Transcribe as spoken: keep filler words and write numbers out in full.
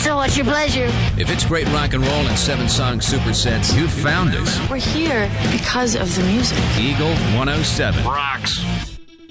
So what's your pleasure? If it's great rock and roll and seven-song supersets, you found us. We're here because of the music. Eagle one oh seven Rocks.